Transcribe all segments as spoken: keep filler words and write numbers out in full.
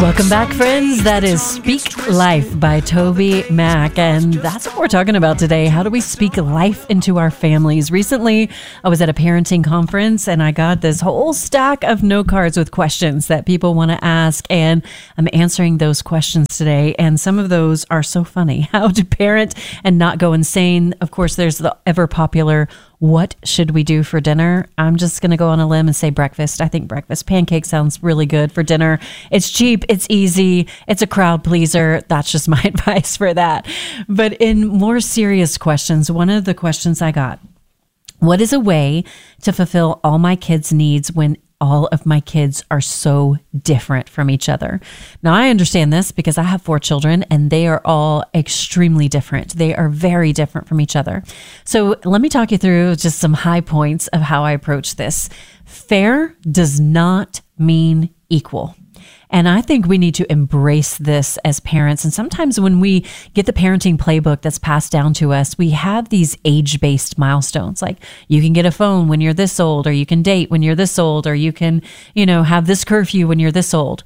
Welcome back, friends. That is Speak Life by Toby Mac, and that's what we're talking about today. How do we speak life into our families? Recently, I was at a parenting conference, and I got this whole stack of note cards with questions that people want to ask, and I'm answering those questions today, and some of those are so funny. How to parent and not go insane. Of course, there's the ever-popular, what should we do for dinner? I'm just going to go on a limb and say breakfast. I think breakfast. Pancake sounds really good for dinner. It's cheap. It's easy. It's a crowd pleaser. That's just my advice for that. But in more serious questions, one of the questions I got, what is a way to fulfill all my kids' needs when all of my kids are so different from each other? Now, I understand this because I have four children and they are all extremely different. They are very different from each other. So let me talk you through just some high points of how I approach this. Fair does not mean equal. And I think we need to embrace this as parents. And sometimes when we get the parenting playbook that's passed down to us, we have these age-based milestones. Like you can get a phone when you're this old, or you can date when you're this old, or you can, you know, have this curfew when you're this old.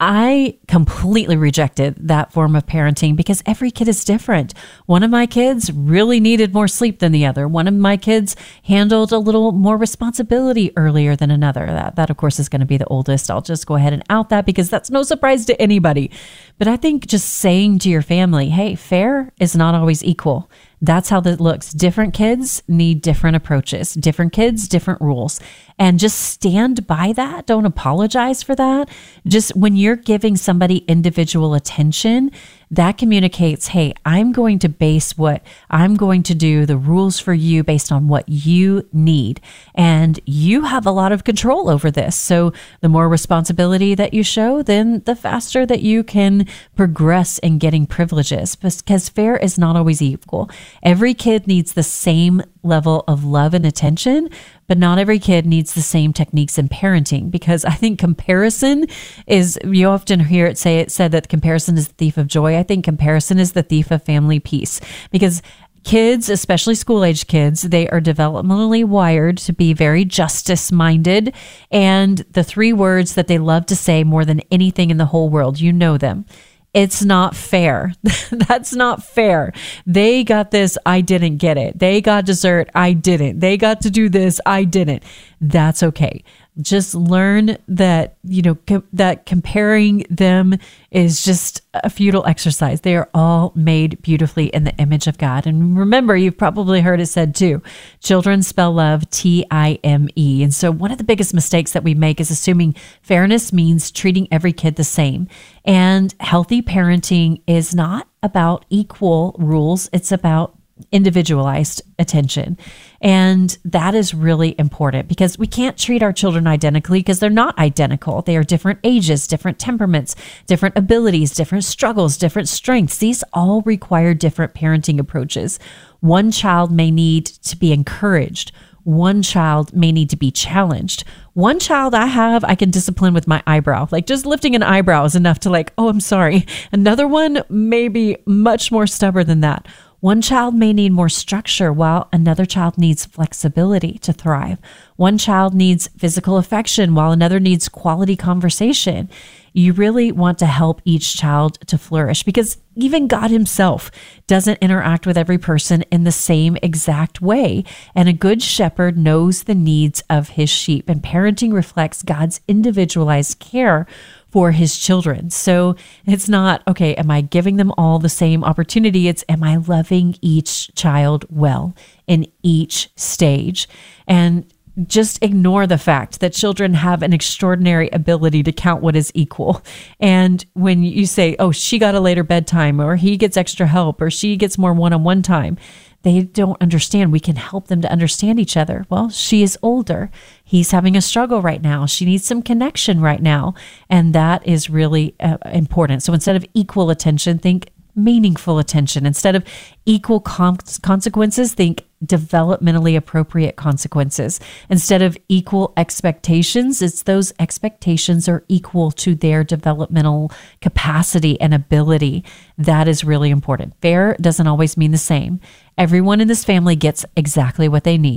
I completely rejected that form of parenting because every kid is different. One of my kids really needed more sleep than the other. One of my kids handled a little more responsibility earlier than another. That, that of course, is going to be the oldest. I'll just go ahead and out that because that's no surprise to anybody. But I think just saying to your family, hey, fair is not always equal. That's how that looks. Different kids need different approaches, different kids, different rules, and just stand by that. Don't apologize for that. Just when you're giving somebody individual attention, that communicates, hey, I'm going to base what I'm going to do, the rules for you based on what you need. And you have a lot of control over this. So the more responsibility that you show, then the faster that you can progress in getting privileges, because fair is not always equal. Every kid needs the same level of love and attention, but not every kid needs the same techniques in parenting, because I think comparison is, you often hear it say it said that comparison is the thief of joy. I think comparison is the thief of family peace, because kids, especially school-age kids, they are developmentally wired to be very justice-minded, and the three words that they love to say more than anything in the whole world, you know them. It's not fair. That's not fair. They got this. I didn't get it. They got dessert. I didn't. They got to do this. I didn't. That's okay. Just learn that, you know, co- that comparing them is just a futile exercise. They are all made beautifully in the image of God. And remember, you've probably heard it said too, children spell love T I M E. And so one of the biggest mistakes that we make is assuming fairness means treating every kid the same. And healthy parenting is not about equal rules. It's about individualized attention. And that is really important because we can't treat our children identically because they're not identical. They are different ages, different temperaments, different abilities, different struggles, different strengths. These all require different parenting approaches. One child may need to be encouraged. One child may need to be challenged. One child I have, I can discipline with my eyebrow. Like just lifting an eyebrow is enough to like, oh, I'm sorry. Another one may be much more stubborn than that. One child may need more structure while another child needs flexibility to thrive. One child needs physical affection while another needs quality conversation. You really want to help each child to flourish because even God himself doesn't interact with every person in the same exact way. And a good shepherd knows the needs of his sheep, and parenting reflects God's individualized care for his children. So it's not, okay, am I giving them all the same opportunity? It's, am I loving each child well in each stage? And just ignore the fact that children have an extraordinary ability to count what is equal. And when you say, oh, she got a later bedtime, or he gets extra help, or she gets more one-on-one time, they don't understand. We can help them to understand each other. Well, she is older. He's having a struggle right now. She needs some connection right now. And that is really uh, important. So instead of equal attention, think meaningful attention. Instead of equal con- consequences, think developmentally appropriate consequences. Instead of equal expectations, it's those expectations are equal to their developmental capacity and ability. That is really important. Fair doesn't always mean the same. Everyone in this family gets exactly what they need.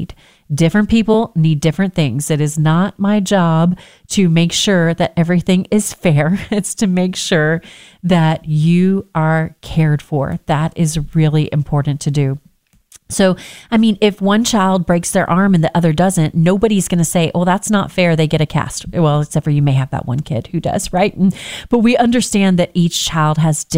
Different people need different things. It is not my job to make sure that everything is fair. It's to make sure that you are cared for. That is really important to do. So, I mean, if one child breaks their arm and the other doesn't, nobody's going to say, oh, that's not fair. They get a cast. Well, except for you may have that one kid who does, right? And, but we understand that each child has